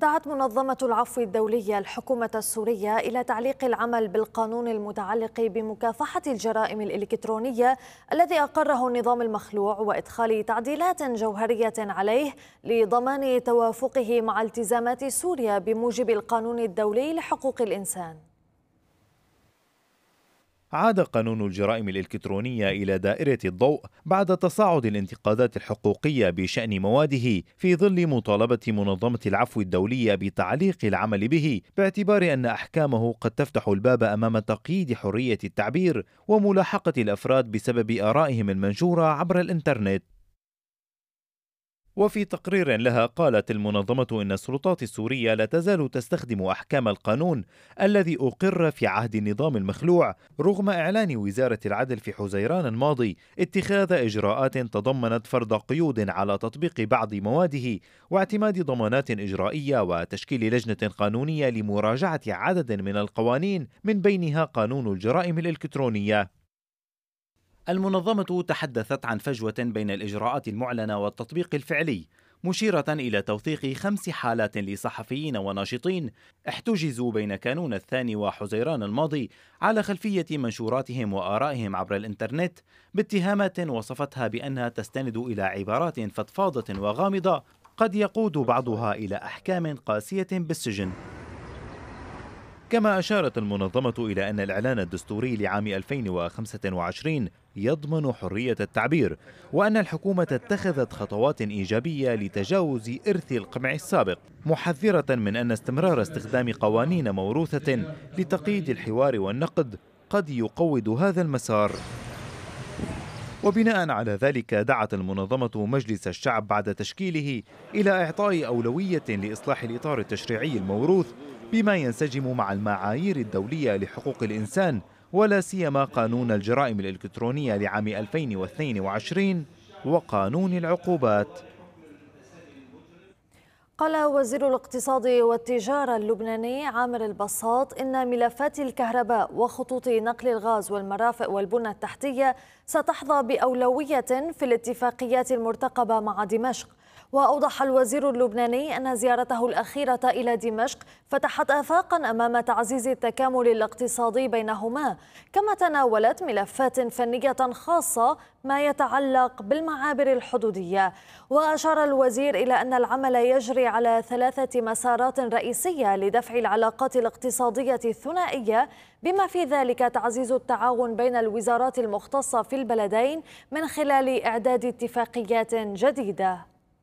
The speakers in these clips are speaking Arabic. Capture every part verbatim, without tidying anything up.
دعت منظمة العفو الدولية الحكومة السورية إلى تعليق العمل بالقانون المتعلق بمكافحة الجرائم الإلكترونية الذي أقره النظام المخلوع وإدخال تعديلات جوهرية عليه لضمان توافقه مع التزامات سوريا بموجب القانون الدولي لحقوق الإنسان. عاد قانون الجرائم الإلكترونية إلى دائرة الضوء بعد تصاعد الانتقادات الحقوقية بشأن مواده في ظل مطالبة منظمة العفو الدولية بتعليق العمل به باعتبار أن أحكامه قد تفتح الباب أمام تقييد حرية التعبير وملاحقة الأفراد بسبب آرائهم المنشورة عبر الإنترنت. وفي تقرير لها قالت المنظمة إن السلطات السورية لا تزال تستخدم أحكام القانون الذي أقر في عهد النظام المخلوع رغم إعلان وزارة العدل في حزيران الماضي اتخاذ إجراءات تضمنت فرض قيود على تطبيق بعض مواده واعتماد ضمانات إجرائية وتشكيل لجنة قانونية لمراجعة عدد من القوانين من بينها قانون الجرائم الإلكترونية. المنظمة تحدثت عن فجوة بين الإجراءات المعلنة والتطبيق الفعلي، مشيرة إلى توثيق خمس حالات لصحفيين وناشطين احتجزوا بين كانون الثاني وحزيران الماضي على خلفية منشوراتهم وآرائهم عبر الإنترنت باتهامات وصفتها بأنها تستند إلى عبارات فضفاضة وغامضة قد يقود بعضها إلى أحكام قاسية بالسجن. كما أشارت المنظمة إلى أن الإعلان الدستوري لعام ألفين وخمسة وعشرين يضمن حرية التعبير، وأن الحكومة اتخذت خطوات إيجابية لتجاوز إرث القمع السابق، محذرة من أن استمرار استخدام قوانين موروثة لتقييد الحوار والنقد قد يقوض هذا المسار. وبناء على ذلك دعت المنظمة مجلس الشعب بعد تشكيله إلى إعطاء أولوية لإصلاح الإطار التشريعي الموروث بما ينسجم مع المعايير الدولية لحقوق الإنسان ولا سيما قانون الجرائم الإلكترونية لعام ألفين واثنين وعشرين وقانون العقوبات. قال وزير الاقتصاد والتجارة اللبناني عامر البساط إن ملفات الكهرباء وخطوط نقل الغاز والمرافق والبنى التحتية ستحظى بأولوية في الاتفاقيات المرتقبة مع دمشق. وأوضح الوزير اللبناني أن زيارته الأخيرة إلى دمشق فتحت آفاقا أمام تعزيز التكامل الاقتصادي بينهما، كما تناولت ملفات فنية خاصة ما يتعلق بالمعابر الحدودية. وأشار الوزير إلى أن العمل يجري على ثلاثة مسارات رئيسية لدفع العلاقات الاقتصادية الثنائية، بما في ذلك تعزيز التعاون بين الوزارات المختصة في البلدين من خلال إعداد اتفاقيات جديدة.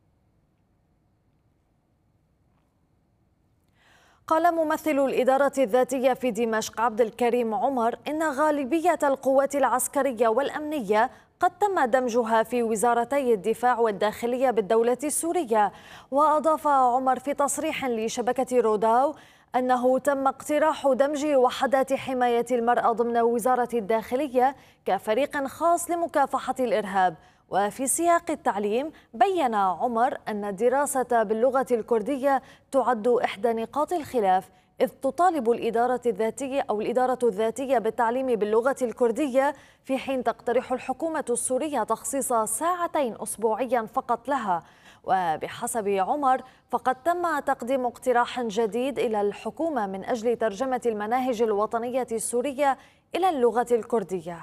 قال ممثل الإدارة الذاتية في دمشق عبد الكريم عمر إن غالبية القوات العسكرية والأمنية قد تم دمجها في وزارتي الدفاع والداخلية بالدولة السورية. وأضاف عمر في تصريح لشبكة روداو أنه تم اقتراح دمج وحدات حماية المرأة ضمن وزارة الداخلية كفريق خاص لمكافحة الإرهاب. وفي سياق التعليم بين عمر أن الدراسة باللغة الكردية تعد إحدى نقاط الخلاف، إذ تطالب الإدارة الذاتية أو الإدارة الذاتية بالتعليم باللغة الكردية، في حين تقترح الحكومة السورية تخصيص ساعتين أسبوعيا فقط لها. وبحسب عمر فقد تم تقديم اقتراح جديد إلى الحكومة من أجل ترجمة المناهج الوطنية السورية إلى اللغة الكردية.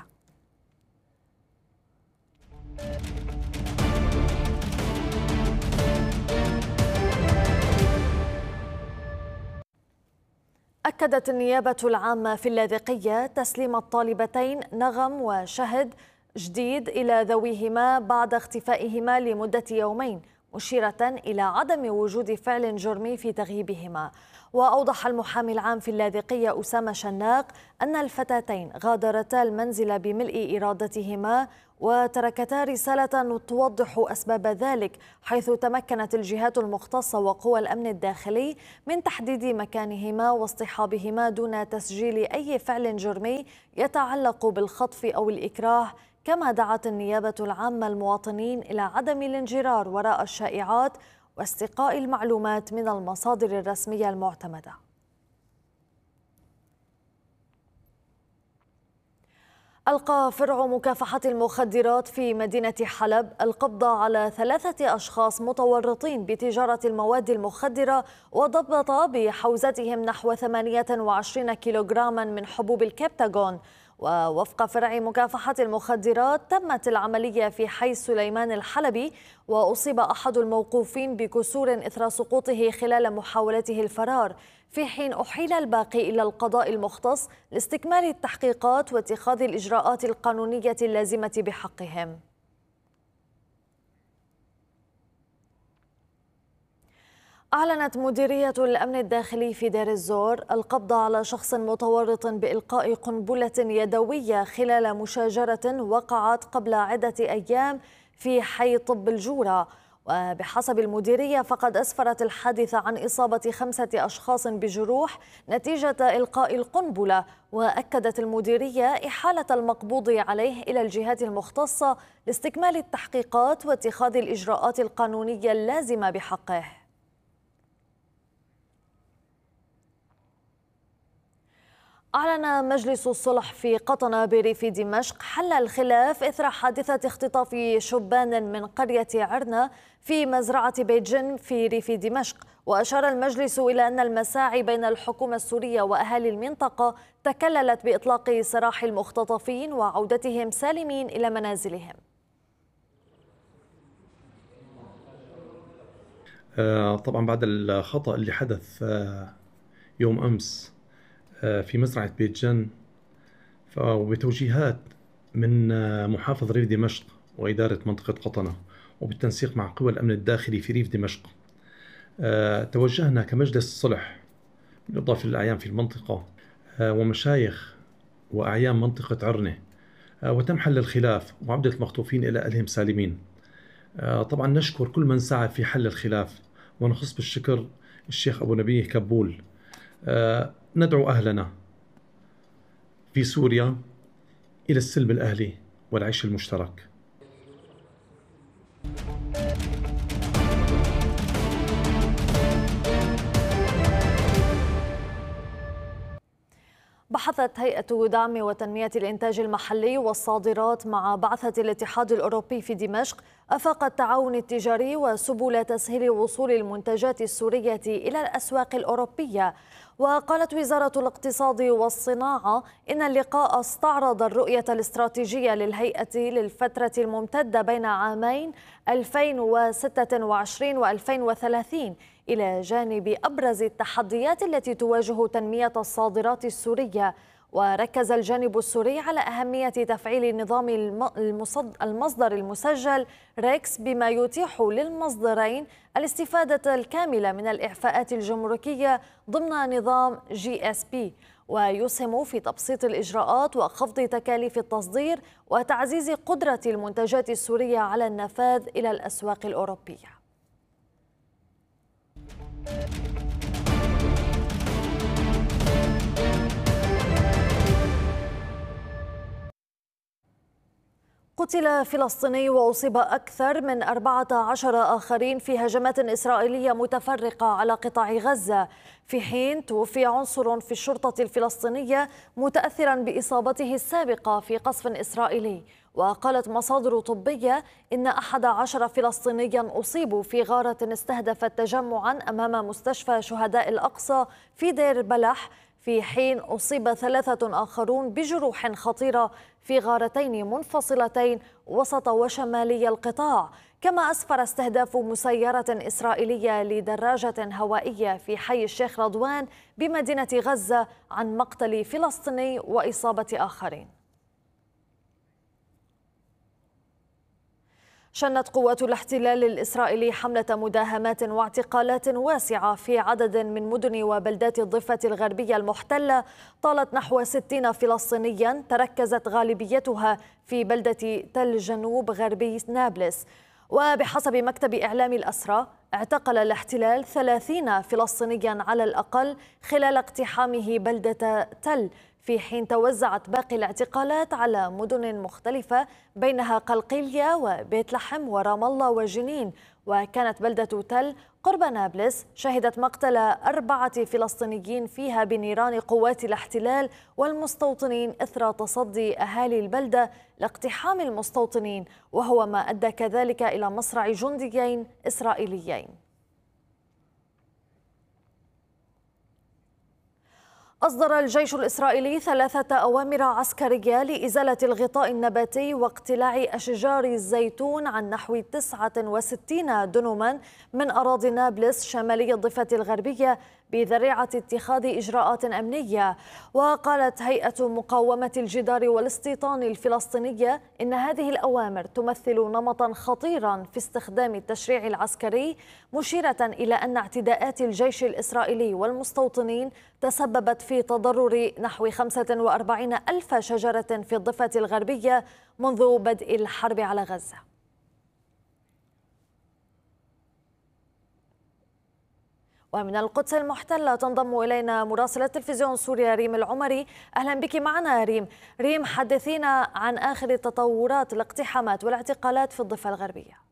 أكدت النيابة العامة في اللاذقية تسليم الطالبتين نغم وشهد جديد إلى ذويهما بعد اختفائهما لمدة يومين، مشيرة إلى عدم وجود فعل جرمي في تغييبهما. وأوضح المحامي العام في اللاذقية أسامة شناق أن الفتاتين غادرتا المنزل بملء إرادتهما وتركتا رسالة توضح أسباب ذلك، حيث تمكنت الجهات المختصة وقوى الأمن الداخلي من تحديد مكانهما واصطحابهما دون تسجيل أي فعل جرمي يتعلق بالخطف أو الإكراه. كما دعت النيابة العامة المواطنين إلى عدم الانجرار وراء الشائعات واستقاء المعلومات من المصادر الرسمية المعتمدة. ألقى فرع مكافحة المخدرات في مدينة حلب القبض على ثلاثة أشخاص متورطين بتجارة المواد المخدرة، وضبط بحوزتهم نحو ثمانية وعشرين كيلوغراما من حبوب الكبتاغون. ووفق فرع مكافحة المخدرات تمت العملية في حي سليمان الحلبي، وأصيب أحد الموقوفين بكسور إثر سقوطه خلال محاولته الفرار، في حين أحيل الباقي إلى القضاء المختص لاستكمال التحقيقات واتخاذ الإجراءات القانونية اللازمة بحقهم. أعلنت مديرية الأمن الداخلي في دير الزور القبض على شخص متورط بإلقاء قنبلة يدوية خلال مشاجرة وقعت قبل عدة أيام في حي طب الجورة. وبحسب المديرية فقد أسفرت الحادثة عن إصابة خمسة أشخاص بجروح نتيجة إلقاء القنبلة، وأكدت المديرية إحالة المقبوض عليه إلى الجهات المختصة لاستكمال التحقيقات واتخاذ الإجراءات القانونية اللازمة بحقه. أعلن مجلس الصلح في قطنة بريف دمشق حل الخلاف إثر حادثة اختطاف شبان من قرية عرنة في مزرعة بيجن في ريف دمشق. وأشار المجلس إلى أن المساعي بين الحكومة السورية وأهالي المنطقة تكللت بإطلاق سراح المختطفين وعودتهم سالمين إلى منازلهم. طبعا بعد الخطأ اللي حدث يوم أمس في مزرعة بيت جن، وبتوجيهات من محافظ ريف دمشق وإدارة منطقة قطنة وبالتنسيق مع قوى الأمن الداخلي في ريف دمشق، توجهنا كمجلس الصلح بالإضافة للأعيان في المنطقة ومشايخ وأعيان منطقة عرنة، وتم حل الخلاف وعودة المخطوفين إلى أهلهم سالمين. طبعا نشكر كل من سعى في حل الخلاف، ونخص بالشكر الشيخ أبو نبيه كبول. ندعو أهلنا في سوريا إلى السلم الأهلي والعيش المشترك. بحثت هيئة دعم وتنمية الإنتاج المحلي والصادرات مع بعثة الاتحاد الأوروبي في دمشق آفاق التعاون التجاري وسبل تسهيل وصول المنتجات السورية إلى الأسواق الأوروبية. وقالت وزارة الاقتصاد والصناعة إن اللقاء استعرض الرؤية الاستراتيجية للهيئة للفترة الممتدة بين عامين ألفين وستة وعشرين وألفين وثلاثين، إلى جانب أبرز التحديات التي تواجه تنمية الصادرات السورية. وركز الجانب السوري على أهمية تفعيل نظام المصدر المسجل ريكس، بما يتيح للمصدرين الاستفادة الكاملة من الإعفاءات الجمركية ضمن نظام جي اس بي، ويسهم في تبسيط الإجراءات وخفض تكاليف التصدير وتعزيز قدرة المنتجات السورية على النفاذ إلى الأسواق الأوروبية. قتل فلسطيني وأصيب أكثر من أربعة عشر آخرين في هجمات إسرائيلية متفرقة على قطاع غزة، في حين توفي عنصر في الشرطة الفلسطينية متأثرا بإصابته السابقة في قصف إسرائيلي. وقالت مصادر طبية إن أحد عشر فلسطينيا أصيبوا في غارة استهدفت تجمعا أمام مستشفى شهداء الأقصى في دير بلح، في حين أصيب ثلاثة آخرون بجروح خطيرة في غارتين منفصلتين وسط وشمالي القطاع. كما أسفر استهداف مسيرة إسرائيلية لدراجة هوائية في حي الشيخ رضوان بمدينة غزة عن مقتل فلسطيني وإصابة آخرين. شنت قوات الاحتلال الإسرائيلي حملة مداهمات واعتقالات واسعة في عدد من مدن وبلدات الضفة الغربية المحتلة طالت نحو ستين فلسطينيا، تركزت غالبيتها في بلدة تل جنوب غربي نابلس. وبحسب مكتب إعلام الأسرى اعتقل الاحتلال ثلاثين فلسطينيا على الأقل خلال اقتحامه بلدة تل، في حين توزعت باقي الاعتقالات على مدن مختلفة بينها قلقيلية وبيت لحم ورام الله وجنين. وكانت بلدة تل قرب نابلس شهدت مقتل أربعة فلسطينيين فيها بنيران قوات الاحتلال والمستوطنين إثر تصدي أهالي البلدة لاقتحام المستوطنين، وهو ما أدى كذلك إلى مصرع جنديين إسرائيليين. أصدر الجيش الإسرائيلي ثلاثة أوامر عسكرية لإزالة الغطاء النباتي واقتلاع أشجار الزيتون عن نحو تسعة وستين دنما من أراضي نابلس شمالي الضفة الغربية بذريعة اتخاذ إجراءات أمنية. وقالت هيئة مقاومة الجدار والاستيطان الفلسطينية إن هذه الأوامر تمثل نمطا خطيرا في استخدام التشريع العسكري، مشيرة إلى أن اعتداءات الجيش الإسرائيلي والمستوطنين تسببت في تضرر نحو خمسة وأربعين ألف شجرة في الضفة الغربية منذ بدء الحرب على غزة. ومن القدس المحتلة تنضم إلينا مراسلة تلفزيون سوريا ريم العمري. أهلا بك معنا ريم. ريم، حدثينا عن آخر التطورات الاقتحامات والاعتقالات في الضفة الغربية.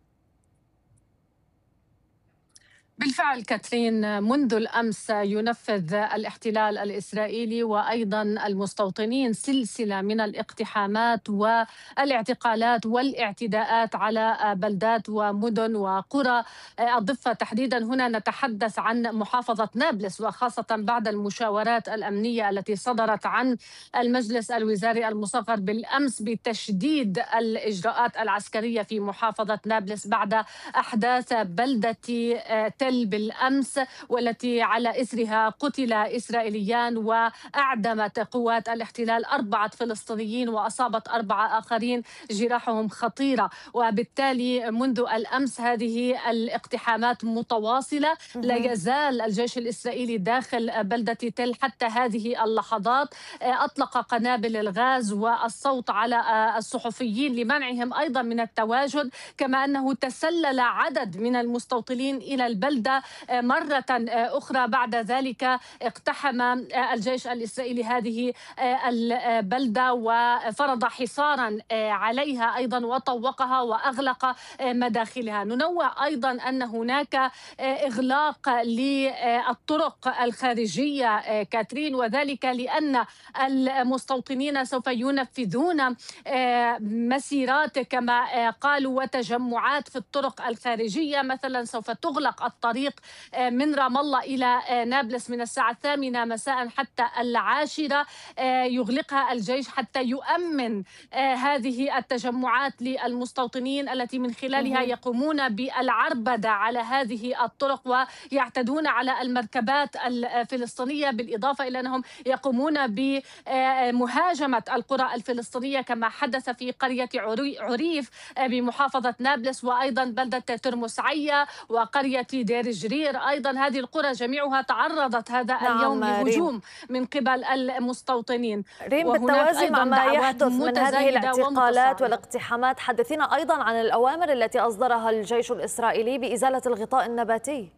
بالفعل كاترين، منذ الأمس ينفذ الاحتلال الإسرائيلي وأيضا المستوطنين سلسلة من الاقتحامات والاعتقالات والاعتداءات على بلدات ومدن وقرى الضفة تحديدا. هنا نتحدث عن محافظة نابلس، وخاصة بعد المشاورات الأمنية التي صدرت عن المجلس الوزاري المصغر بالأمس بتشديد الإجراءات العسكرية في محافظة نابلس بعد أحداث بلدة بالأمس، والتي على إثرها قتل إسرائيليان وأعدمت قوات الاحتلال أربعة فلسطينيين وأصابت أربعة آخرين جراحهم خطيرة. وبالتالي منذ الأمس هذه الاقتحامات متواصلة. لا يزال الجيش الإسرائيلي داخل بلدة تل حتى هذه اللحظات. أطلق قنابل الغاز والصوت على الصحفيين لمنعهم أيضا من التواجد، كما أنه تسلل عدد من المستوطنين إلى البلدة مرة أخرى. بعد ذلك اقتحم الجيش الإسرائيلي هذه البلدة وفرض حصارا عليها أيضا وطوقها وأغلق مداخلها. ننوع أيضا أن هناك إغلاق للطرق الخارجية كاترين، وذلك لأن المستوطنين سوف ينفذون مسيرات كما قالوا وتجمعات في الطرق الخارجية. مثلا سوف تغلق الطريق من رام الله إلى نابلس من الساعة الثامنة مساء حتى العاشرة، يغلقها الجيش حتى يؤمن هذه التجمعات للمستوطنين التي من خلالها يقومون بالعربدة على هذه الطرق ويعتدون على المركبات الفلسطينية، بالإضافة إلى أنهم يقومون بمهاجمة القرى الفلسطينية كما حدث في قرية عريف بمحافظة نابلس، وأيضا بلدة ترمس عيا وقرية دير جرير. أيضا هذه القرى جميعها تعرضت هذا نعم اليوم لهجوم من قبل المستوطنين. ريم، بالتوازي مع ما يحدث من هذه الاعتقالات والاقتحامات، حدثينا أيضا عن الأوامر التي أصدرها الجيش الإسرائيلي بإزالة الغطاء النباتي.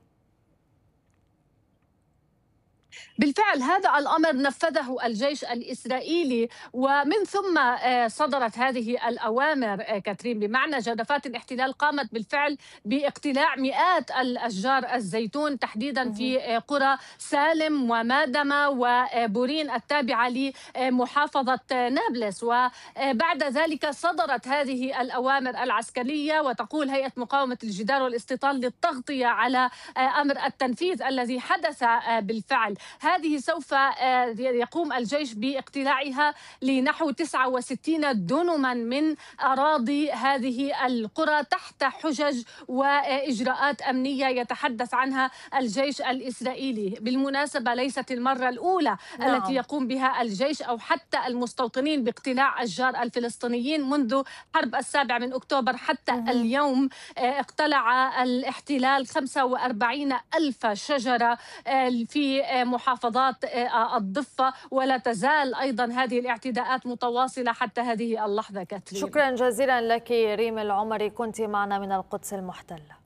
بالفعل هذا الأمر نفذه الجيش الإسرائيلي، ومن ثم صدرت هذه الأوامر كاترين، بمعنى جرافات الاحتلال قامت بالفعل باقتلاع مئات الأشجار الزيتون تحديدا في قرى سالم ومادمة وبورين التابعة لمحافظة نابلس. وبعد ذلك صدرت هذه الأوامر العسكرية، وتقول هيئة مقاومة الجدار والاستيطان للتغطية على أمر التنفيذ الذي حدث بالفعل. هذه سوف يقوم الجيش باقتلاعها لنحو تسعة وستين دنما من أراضي هذه القرى تحت حجج وإجراءات أمنية يتحدث عنها الجيش الإسرائيلي. بالمناسبة ليست المرة الأولى نعم. التي يقوم بها الجيش أو حتى المستوطنين باقتلاع أشجار الفلسطينيين. منذ حرب السابع من أكتوبر حتى مه. اليوم اقتلع الاحتلال خمسة وأربعين ألف شجرة في محافظات الضفة، ولا تزال أيضا هذه الاعتداءات متواصلة حتى هذه اللحظة كاترين. شكرا جزيلا لك ريم العمري، كنت معنا من القدس المحتلة.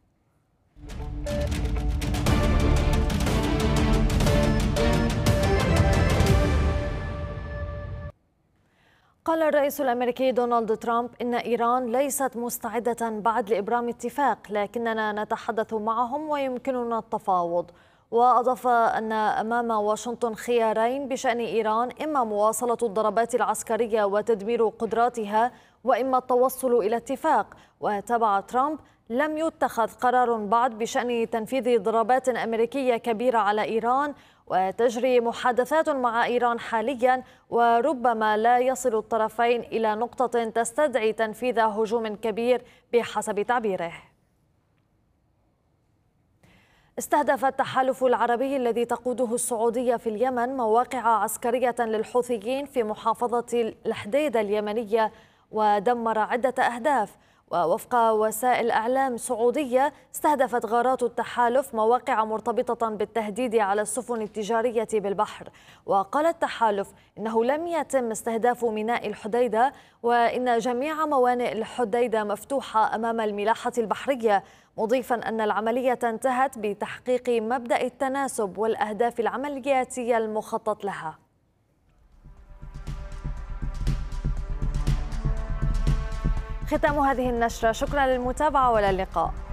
قال الرئيس الأمريكي دونالد ترامب إن إيران ليست مستعدة بعد لإبرام اتفاق، لكننا نتحدث معهم ويمكننا التفاوض. وأضاف أن أمام واشنطن خيارين بشأن إيران، إما مواصلة الضربات العسكرية وتدمير قدراتها، وإما التوصل إلى اتفاق. وتابع ترامب: لم يتخذ قرار بعد بشأن تنفيذ ضربات أمريكية كبيرة على إيران، وتجري محادثات مع إيران حاليا، وربما لا يصل الطرفين إلى نقطة تستدعي تنفيذ هجوم كبير بحسب تعبيره. استهدف التحالف العربي الذي تقوده السعودية في اليمن مواقع عسكرية للحوثيين في محافظة الحديدة اليمنية ودمر عدة أهداف. ووفق وسائل إعلام سعودية، استهدفت غارات التحالف مواقع مرتبطة بالتهديد على السفن التجارية بالبحر. وقال التحالف إنه لم يتم استهداف ميناء الحديدة، وإن جميع موانئ الحديدة مفتوحة أمام الملاحة البحرية، مضيفا أن العملية انتهت بتحقيق مبدأ التناسب والأهداف العملياتية المخطط لها. ختام هذه النشرة، شكرا للمتابعة والى اللقاء.